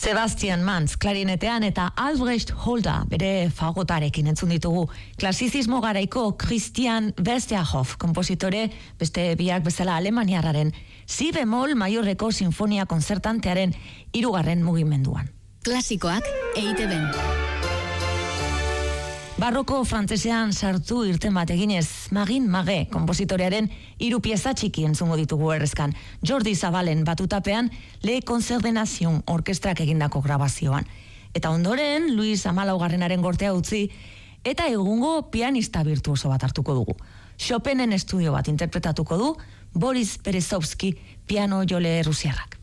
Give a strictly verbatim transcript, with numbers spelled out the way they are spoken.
Sebastian Mantz klarinetean eta Albrecht Holder bere fagotarekin entzun ditugu. Klasizismo garaiko Christian Westerhoff kompositore, beste biak bezala alemaniarraren si bemol maiorreko sinfonia konzertantearen hirugarren mugimenduan. Klasikoak E I T B. Barroko frantsesean sartu irten bat eginez, Magin Mage kompositorearen hiru pieza txiki entzungo ditugu errezkan. Jordi Zabalen batutapean Le Concert de Nation orkestrak egindako grabazioan. Eta ondoren, Luis Amalaugarrenaren gortea utzi, eta egungo pianista virtuoso bat hartuko dugu. Chopinen estudio bat interpretatuko du Boris Berezovski piano jole rusiarrak.